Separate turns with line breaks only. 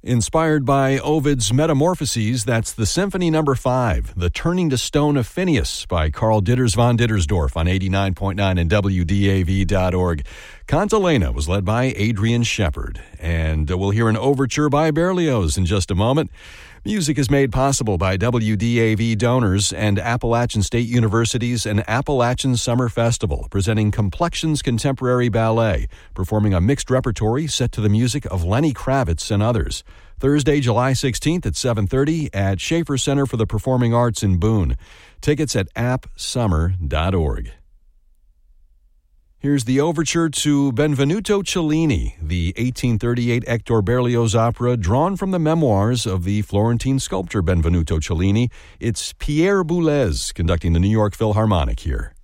Inspired by Ovid's Metamorphoses, that's the Symphony No. 5, The Turning to Stone of Phineas by Carl Ditters von Dittersdorf on 89.9 and WDAV.org. Cantilena was led by Adrian Shepard, and we'll hear an overture by Berlioz in just a moment. Music is made possible by WDAV donors and Appalachian State University's an Appalachian Summer Festival, presenting Complexions Contemporary Ballet, performing a mixed repertory set to the music of Lenny Kravitz and others. Thursday, July 16th at 7:30 at Schaefer Center for the Performing Arts in Boone. Tickets at appsummer.org. Here's the overture to Benvenuto Cellini, the 1838 Hector Berlioz opera drawn from the memoirs of the Florentine sculptor Benvenuto Cellini. It's Pierre Boulez conducting the New York Philharmonic here.